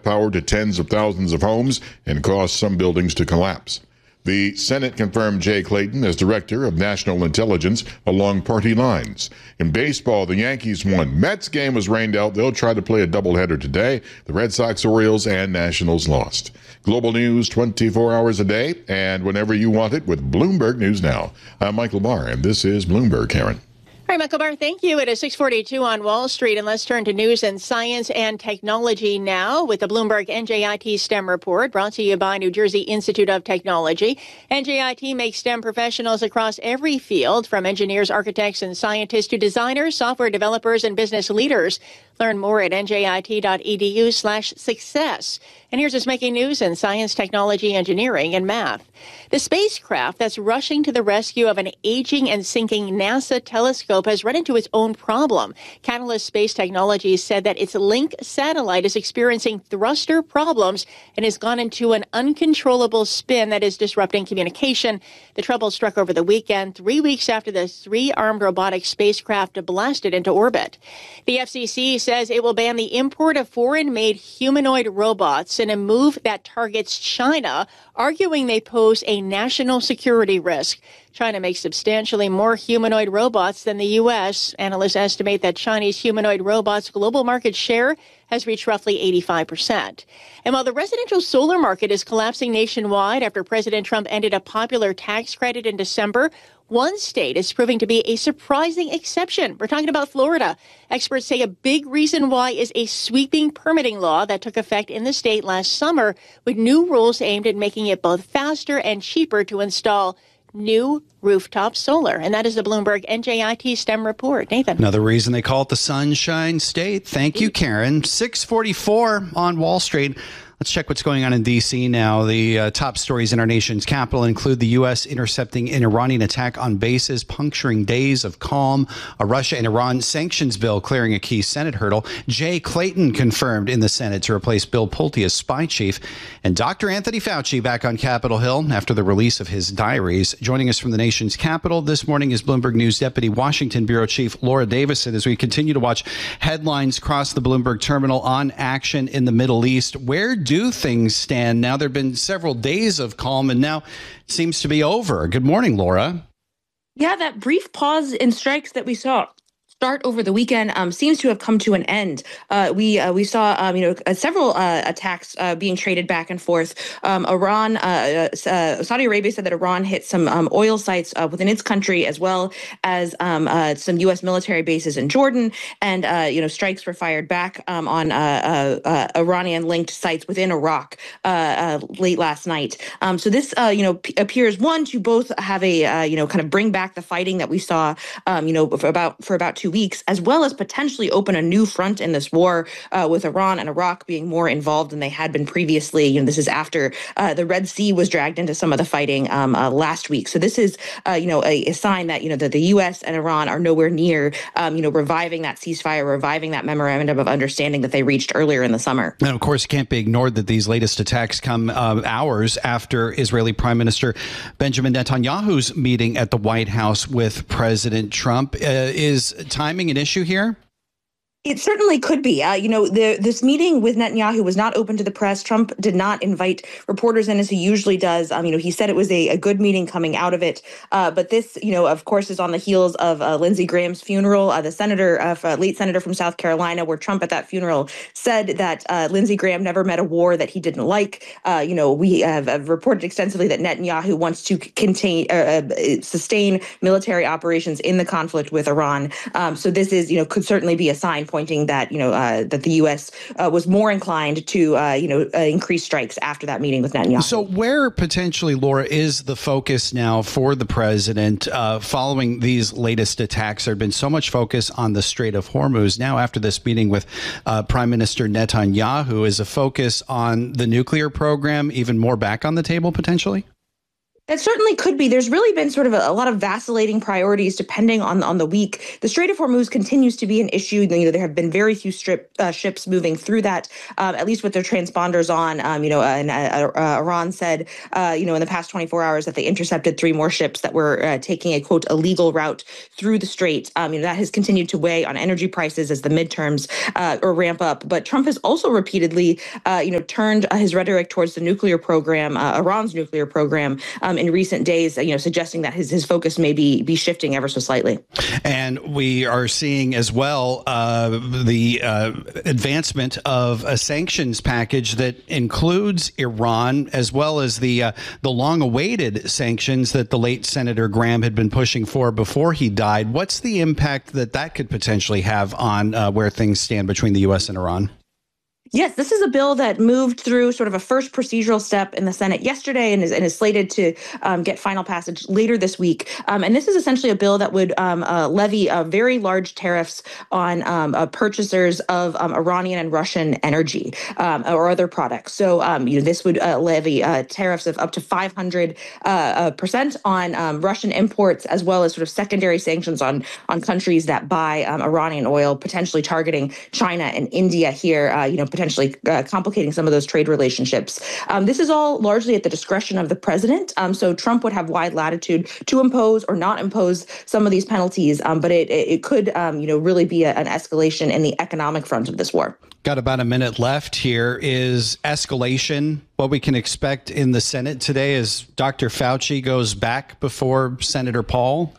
power to tens of thousands of homes and caused some buildings to collapse. The Senate confirmed Jay Clayton as Director of National Intelligence along party lines. In baseball, the Yankees won. Mets game was rained out. They'll try to play a doubleheader today. The Red Sox, Orioles, and Nationals lost. Global news 24 hours a day and whenever you want it with Bloomberg News Now. I'm Michael Barr, and this is Bloomberg, Karen. All right, Michael Barr, thank you. It is 6:42 on Wall Street, and let's turn to news and science and technology now with the Bloomberg NJIT STEM report brought to you by New Jersey Institute of Technology. NJIT makes STEM professionals across every field, from engineers, architects, and scientists to designers, software developers, and business leaders. Learn more at njit.edu/success. And here's what's making news in science, technology, engineering, and math. The spacecraft that's rushing to the rescue of an aging and sinking NASA telescope has run into its own problem. Catalyst Space Technologies said that its Link satellite is experiencing thruster problems and has gone into an uncontrollable spin that is disrupting communication. The trouble struck over the weekend, 3 weeks after the three-armed robotic spacecraft blasted into orbit. The FCC says it will ban the import of foreign-made humanoid robots in a move that targets China, arguing they pose a national security risk. China makes substantially more humanoid robots than the U.S. Analysts estimate that Chinese humanoid robots' global market share has reached roughly 85%. And while the residential solar market is collapsing nationwide after President Trump ended a popular tax credit in December, one state is proving to be a surprising exception. We're talking about Florida. Experts say a big reason why is a sweeping permitting law that took effect in the state last summer, with new rules aimed at making it both faster and cheaper to install new rooftop solar. And that is the Bloomberg NJIT STEM report. Nathan. Another reason they call it the Sunshine State. Thank you, Karen. 6:44 on Wall Street. Let's check what's going on in D.C. now. The top stories in our nation's capital include the U.S. intercepting an Iranian attack on bases, puncturing days of calm, a Russia and Iran sanctions bill clearing a key Senate hurdle, Jay Clayton confirmed in the Senate to replace Bill Pulte as spy chief, and Dr. Anthony Fauci back on Capitol Hill after the release of his diaries. Joining us from the nation's capital this morning is Bloomberg News Deputy Washington Bureau Chief Laura Davison as we continue to watch headlines cross the Bloomberg terminal on action in the Middle East. Where do things stand now? There have been several days of calm, and now it seems to be over. Good morning, Laura. Yeah, that brief pause in strikes that we saw start over the weekend seems to have come to an end. We saw several attacks being traded back and forth. Saudi Arabia said that Iran hit some oil sites within its country, as well as some U.S. military bases in Jordan, and strikes were fired back on Iranian-linked sites within Iraq late last night. So this appears to both have a kind of bring back the fighting that we saw for about 2 weeks, as well as potentially open a new front in this war with Iran and Iraq being more involved than they had been previously. This is after the Red Sea was dragged into some of the fighting last week. So this is a sign that that the U.S. and Iran are nowhere near reviving that ceasefire, reviving that memorandum of understanding that they reached earlier in the summer. And of course, it can't be ignored that these latest attacks come hours after Israeli Prime Minister Benjamin Netanyahu's meeting at the White House with President Trump. Is timing an issue here? It certainly could be. This meeting with Netanyahu was not open to the press. Trump did not invite reporters in as he usually does. He said it was a good meeting coming out of it. But this, of course, is on the heels of Lindsey Graham's funeral, the late senator from South Carolina, where Trump at that funeral said that Lindsey Graham never met a war that he didn't like. We have reported extensively that Netanyahu wants to sustain military operations in the conflict with Iran. So this is, could certainly be a sign pointing that that the U.S. was more inclined to increase strikes after that meeting with Netanyahu. So where potentially, Laura, is the focus now for the president following these latest attacks? There had been so much focus on the Strait of Hormuz. Now, after this meeting with Prime Minister Netanyahu, is a focus on the nuclear program even more back on the table potentially? That certainly could be. There's really been sort of a lot of vacillating priorities depending on the week. The Strait of Hormuz continues to be an issue. There have been very few ships moving through that, at least with their transponders on. Iran said, in the past 24 hours that they intercepted 3 more ships that were taking a, quote, illegal route through the strait. That has continued to weigh on energy prices as the midterms ramp up. But Trump has also repeatedly, turned his rhetoric towards the nuclear program, Iran's nuclear program, in recent days, suggesting that his focus may be shifting ever so slightly. And we are seeing as well the advancement of a sanctions package that includes Iran, as well as the long-awaited sanctions that the late Senator Graham had been pushing for before he died. What's the impact that could potentially have on where things stand between the U.S. and Iran? Yes, this is a bill that moved through sort of a first procedural step in the Senate yesterday and is slated to get final passage later this week. And this is essentially a bill that would levy very large tariffs on purchasers of Iranian and Russian energy or other products. So, this would levy tariffs of up to 500% on Russian imports, as well as sort of secondary sanctions on countries that buy Iranian oil, potentially targeting China and India here, potentially complicating some of those trade relationships. This is all largely at the discretion of the president. So Trump would have wide latitude to impose or not impose some of these penalties. But it could, really be an escalation in the economic front of this war. Got about a minute left here. Is escalation what we can expect in the Senate today as Dr. Fauci goes back before Senator Paul?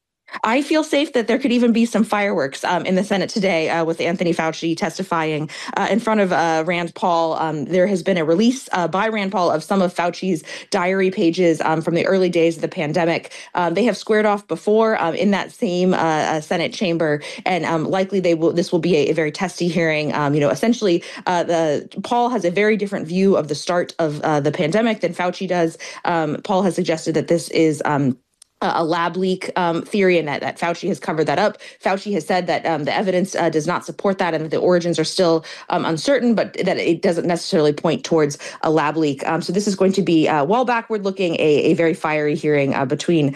I feel safe that there could even be some fireworks in the Senate today with Anthony Fauci testifying in front of Rand Paul. There has been a release by Rand Paul of some of Fauci's diary pages from the early days of the pandemic. They have squared off before in that same Senate chamber, and likely this will be a very testy hearing. Essentially, Paul has a very different view of the start of the pandemic than Fauci does. Paul has suggested that this is a lab leak theory, and that Fauci has covered that up. Fauci has said that the evidence does not support that, and that the origins are still uncertain, but that it doesn't necessarily point towards a lab leak. So this is going to be, well backward-looking, a very fiery hearing between,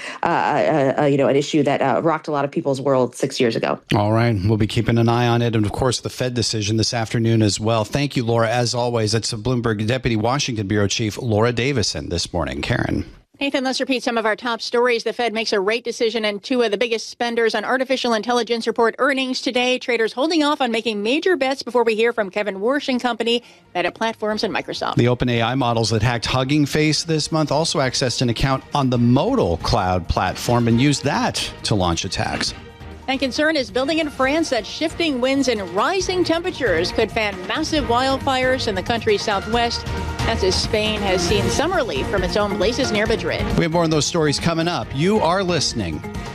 an issue that rocked a lot of people's world 6 years ago. All right. We'll be keeping an eye on it. And, of course, the Fed decision this afternoon as well. Thank you, Laura. As always, it's Bloomberg Deputy Washington Bureau Chief Laura Davison this morning. Karen. Nathan, let's repeat some of our top stories. The Fed makes a rate decision, and 2 of the biggest spenders on artificial intelligence report earnings today. Traders holding off on making major bets before we hear from Kevin Warsh and company, Meta Platforms, and Microsoft. The OpenAI models that hacked Hugging Face this month also accessed an account on the Modal cloud platform and used that to launch attacks. And concern is building in France that shifting winds and rising temperatures could fan massive wildfires in the country's southwest. That's as Spain has seen some relief from its own blazes near Madrid. We have more on those stories coming up. You are listening